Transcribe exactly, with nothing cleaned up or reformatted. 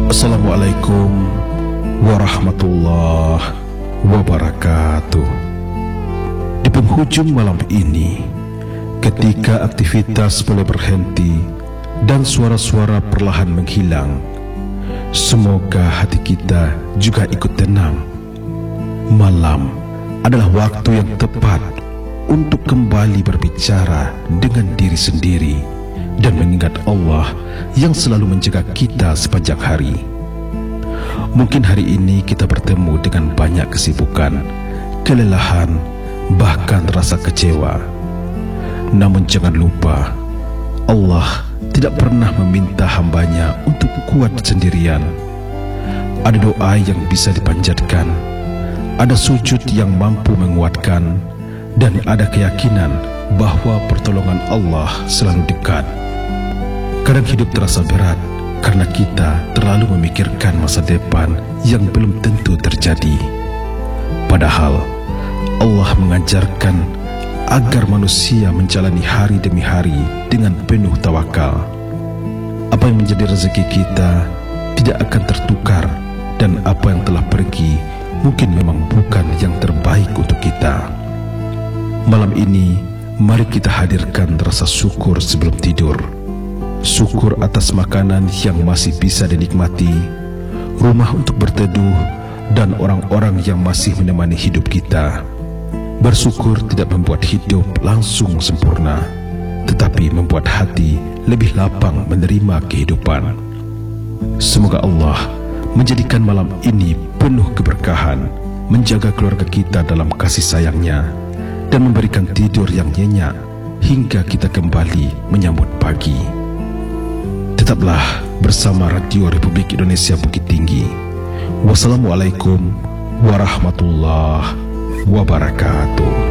Assalamualaikum warahmatullahi wabarakatuh. Di penghujung malam ini, ketika aktivitas mulai berhenti dan suara-suara perlahan menghilang, semoga hati kita juga ikut tenang. Malam adalah waktu yang tepat untuk kembali berbicara dengan diri sendiri dan mengingat Allah yang selalu menjaga kita sepanjang hari. Mungkin hari ini kita bertemu dengan banyak kesibukan, kelelahan, bahkan rasa kecewa. Namun jangan lupa, Allah tidak pernah meminta hambanya untuk kuat sendirian. Ada doa yang bisa dipanjatkan, ada sujud yang mampu menguatkan, dan ada keyakinan bahwa pertolongan Allah selalu dekat. Kadang hidup terasa berat karena kita terlalu memikirkan masa depan yang belum tentu terjadi. Padahal Allah mengajarkan agar manusia menjalani hari demi hari dengan penuh tawakal. Apa yang menjadi rezeki kita tidak akan tertukar, dan apa yang telah pergi mungkin memang bukan yang terbaik untuk kita. Malam ini, mari kita hadirkan rasa syukur sebelum tidur. Syukur atas makanan yang masih bisa dinikmati, rumah untuk berteduh, dan orang-orang yang masih menemani hidup kita. Bersyukur tidak membuat hidup langsung sempurna, tetapi membuat hati lebih lapang menerima kehidupan. Semoga Allah menjadikan malam ini penuh keberkahan, menjaga keluarga kita dalam kasih sayangnya, dan memberikan tidur yang nyenyak hingga kita kembali menyambut pagi. Tetaplah bersama Radio Republik Indonesia Bukit Tinggi. Wassalamualaikum warahmatullahi wabarakatuh.